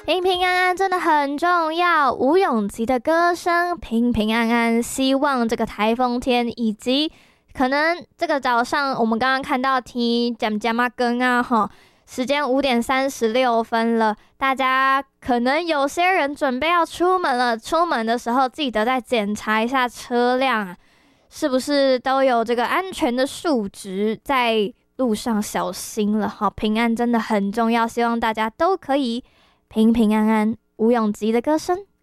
平平安安真的很重要。吴永吉的歌声平平安安，希望这个台风天以及可能这个早上我们刚刚看到天渐渐啊更啊哈，时间5:36了，大家可能有些人准备要出门了，出门的时候记得再检查一下车辆啊，是不是都有这个安全的数值，在路上小心了哈，平安真的很重要，希望大家都可以平平安安。吴永吉的歌声。